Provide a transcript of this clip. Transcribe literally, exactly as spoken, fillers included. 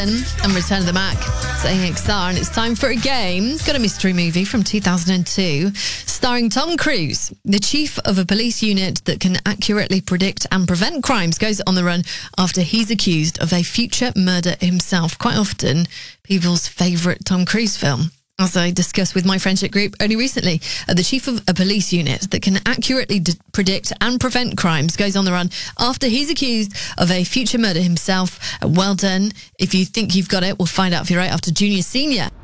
And Return of the Mac, it's A X R, and it's time for a game. Got a mystery movie from two thousand two, starring Tom Cruise. The chief of a police unit that can accurately predict and prevent crimes goes on the run after he's accused of a future murder himself. Quite often, people's favourite Tom Cruise film. As I discussed with my friendship group only recently, uh, the chief of a police unit that can accurately d- predict and prevent crimes goes on the run after he's accused of a future murder himself. Uh, well done. If you think you've got it, we'll find out if you're right after Junior Senior.